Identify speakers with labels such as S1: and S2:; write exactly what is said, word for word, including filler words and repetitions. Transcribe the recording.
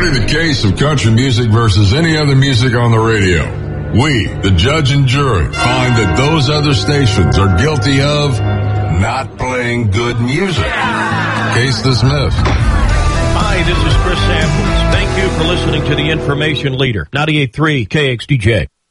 S1: Regarding the case of country music versus any other music on the radio, we, the judge and jury, find that those other stations are guilty of not playing good music. Case dismissed.
S2: Hi, this is Chris Samples. Thank you for listening to the Information Leader, ninety-eight point three K X D J.